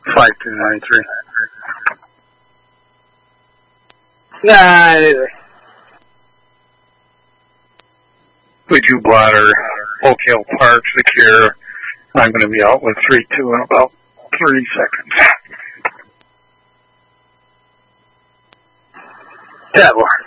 5293. Nah, anyway. Would you bladder Oak Hill Park secure? I'm going to be out with 3-2 in about 30 seconds. That one.